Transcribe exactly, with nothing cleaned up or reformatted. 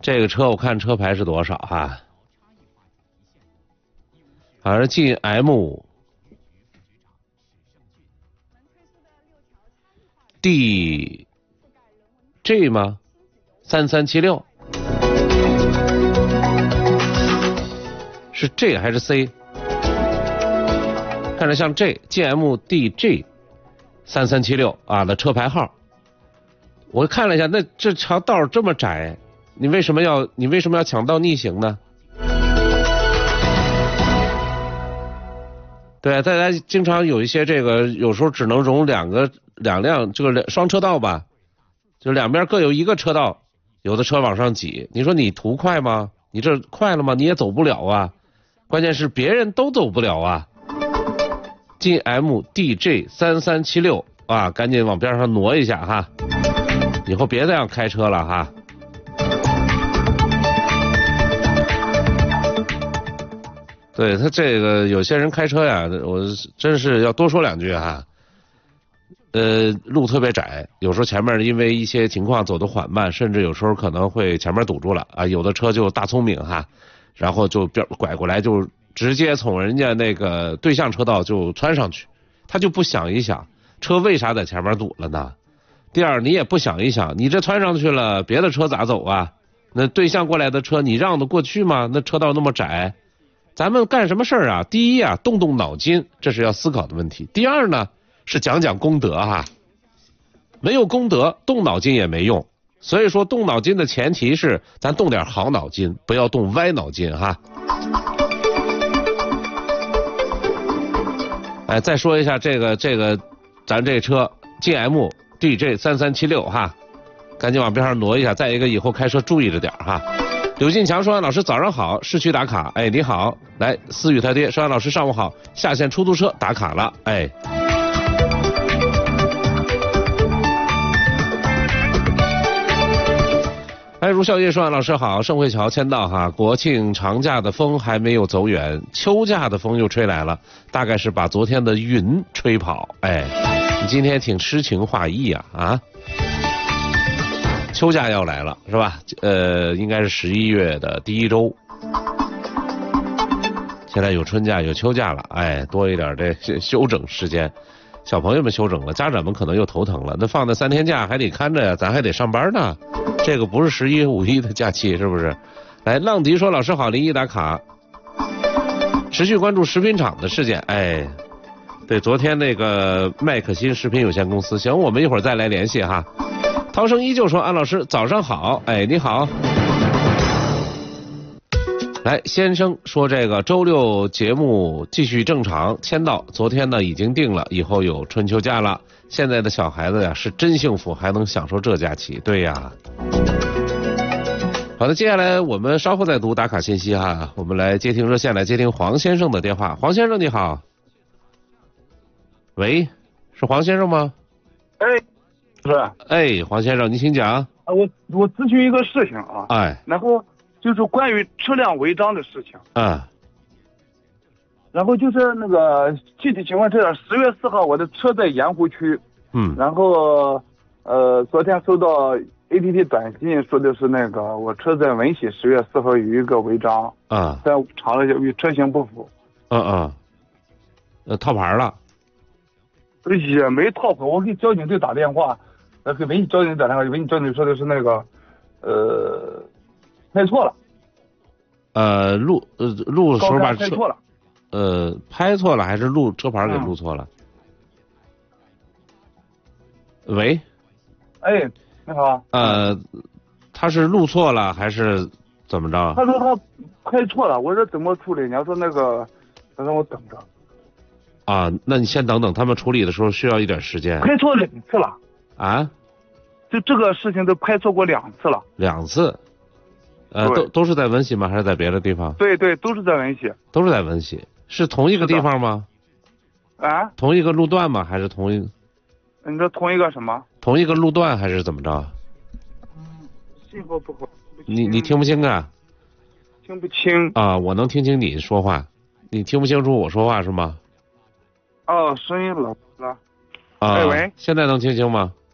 这个车我看车牌是多少哈？好像是晋 M D G 吗？三三七六是 G 还是 C？ 看着像 G G M D G 三三七六啊的车牌号。我看了一下，那这条道这么窄，你为什么要你为什么要抢道逆行呢？对，大家经常有一些这个，有时候只能容两个两辆这个双车道吧，就两边各有一个车道，有的车往上挤，你说你图快吗？你这快了吗？你也走不了啊，关键是别人都走不了啊。G M D G 三三七六啊，赶紧往边上挪一下哈，以后别这样开车了哈。对他这个有些人开车呀，我真是要多说两句哈。呃，路特别窄，有时候前面因为一些情况走得缓慢，甚至有时候可能会前面堵住了啊。有的车就大聪明哈，然后就边拐过来，就直接从人家那个对向车道就穿上去，他就不想一想车为啥在前面堵了呢？第二，你也不想一想，你这穿上去了，别的车咋走啊？那对向过来的车你让得过去吗？那车道那么窄。咱们干什么事儿啊？第一啊，动动脑筋，这是要思考的问题。第二呢，是讲讲功德哈。没有功德，动脑筋也没用。所以说，动脑筋的前提是咱动点好脑筋，不要动歪脑筋哈。哎，再说一下这个这个，咱这车 G M D G 三三七六哈，赶紧往边上挪一下。再一个，以后开车注意着点哈。刘进强说：“安老师早上好，市区打卡。哎，你好，来思雨他爹说安老师上午好，下线出租车打卡了。哎，哎，如笑夜说安老师好，盛汇桥签到哈，国庆长假的风还没有走远，秋假的风又吹来了，大概是把昨天的云吹跑。哎，你今天挺诗情画意啊啊。”秋假要来了是吧？呃，应该是十一月的第一周。现在有春假有秋假了，哎，多一点这休整时间，小朋友们休整了，家长们可能又头疼了。那放那三天假还得看着呀，咱还得上班呢。这个不是十一五一的假期是不是？来，浪迪说老师好，临沂打卡，持续关注食品厂的事件。哎，对，昨天那个麦可欣食品有限公司，行，我们一会儿再来联系哈。涛声依旧说安老师早上好，哎你好。来，先生说这个周六节目继续正常，签到昨天呢已经定了，以后有春秋假了。现在的小孩子呀是真幸福，还能享受这假期。对呀。好的，接下来我们稍后再读打卡信息哈，我们来接听热线，来接听黄先生的电话。黄先生你好。喂，是黄先生吗？ 哎。是， 哎，黄先生，您请讲。 啊，我我咨询一个事情啊， 哎， 然后就是关于车辆违章的事情。 啊， 然后就是那个具体情况这样，十月四号我的车在盐湖区， 嗯， 然后呃昨天收到 A P P 短信说的是那个我车在文喜十月四号有一个违章， 啊， 在查了一下与车型不符。 嗯嗯，呃，套牌了。 也没套牌，我给交警队打电话。呃，给文喜交警打电话，文喜交警说的是那个，呃，拍错了。 呃，录呃录的时候把车拍错了。 呃，拍错了还是录车牌给录错了？嗯、喂。 哎，你好。 呃，他是录错了还是怎么着？ 他说他拍错了，我说怎么处理？你要说那个，他让我等着。 啊，那你先等等，他们处理的时候需要一点时间。 拍错两次了。 啊？ 就这个事情都拍错过两次了。 两次，呃，都都是在文喜吗？还是在别的地方？ 对对，都是在文喜。 都是在文喜，是同一个地方吗？ 啊？ 同一个路段吗？还是同一？ 你说同一个什么？ 同一个路段还是怎么着？ 嗯，信号不好。 你你听不清啊？ 听不清。 啊，我能听清你说话，你听不清楚我说话是吗？ 哦，声音老了。 啊， 哎喂， 现在能听清吗？